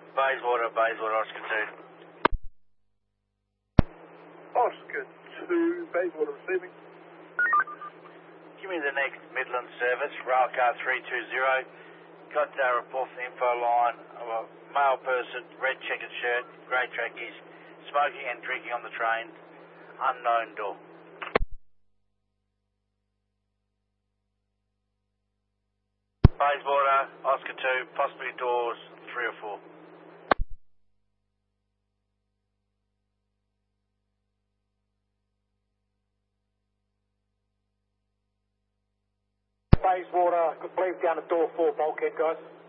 Bayswater, Oscar 2. Oscar 2, Bayswater receiving. Give me the next Midland service, Railcar 320. Got a report from the info line of a male person, red checkered shirt, grey trackies, smoking and drinking on the train, unknown door. Bayswater, Oscar 2, possibly doors 3 or 4. Bayswater, could believe down at door 4, bulkhead, guys.